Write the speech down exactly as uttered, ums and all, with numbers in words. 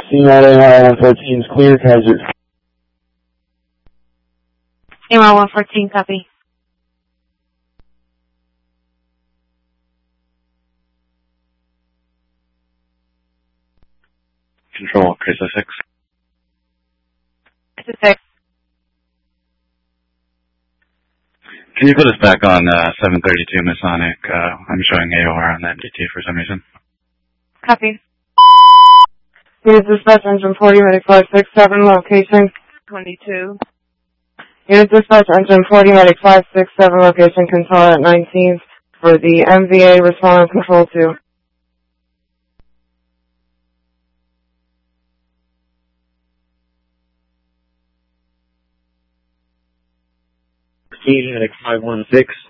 C nine A Y one fourteen is clear, Kaiser. A Y one fourteen, copy. Control, Chrysler six. Chrysler six. Can you put us back on uh, seven thirty-two Masonic? Uh, I'm showing A O R on that D T for some reason. Copy. Unit dispatch, engine forty, medic five six seven, location twenty-two. Unit dispatch, engine forty, medic five six seven, location control at nineteenth for the M V A, respond on control two. Medic five one six.